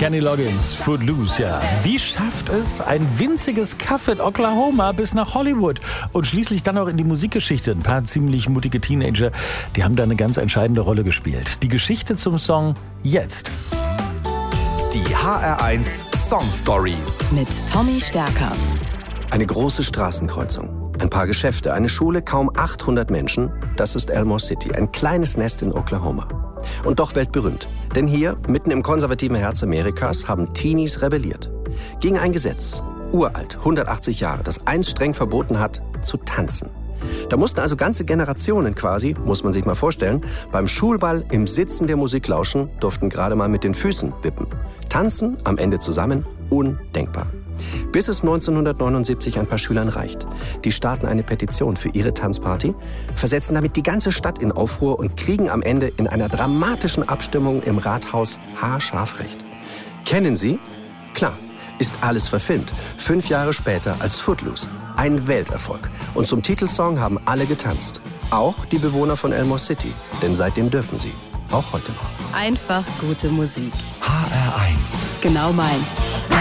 Kenny Loggins, Footloose, ja. Wie schafft es ein winziges Kaff in Oklahoma bis nach Hollywood und schließlich dann auch in die Musikgeschichte? Ein paar ziemlich mutige Teenager, die haben da eine ganz entscheidende Rolle gespielt. Die Geschichte zum Song jetzt. Die HR1 Song Stories. Mit Tommy Stärker. Eine große Straßenkreuzung, ein paar Geschäfte, eine Schule, kaum 800 Menschen. Das ist Elmore City, ein kleines Nest in Oklahoma. Und doch weltberühmt. Denn hier, mitten im konservativen Herz Amerikas, haben Teenies rebelliert. Gegen ein Gesetz, uralt, 180 Jahre, das einst streng verboten hat, zu tanzen. Da mussten also ganze Generationen quasi, muss man sich mal vorstellen, beim Schulball im Sitzen der Musik lauschen, durften gerade mal mit den Füßen wippen. Tanzen, am Ende zusammen, undenkbar. Bis es 1979 ein paar Schülern reicht. Die starten eine Petition für ihre Tanzparty, versetzen damit die ganze Stadt in Aufruhr und kriegen am Ende in einer dramatischen Abstimmung im Rathaus haarscharf recht. Kennen Sie? Klar, ist alles verfilmt. 5 Jahre später als Footloose. Ein Welterfolg. Und zum Titelsong haben alle getanzt. Auch die Bewohner von Elmore City. Denn seitdem dürfen sie. Auch heute noch. Einfach gute Musik. HR1. Genau meins.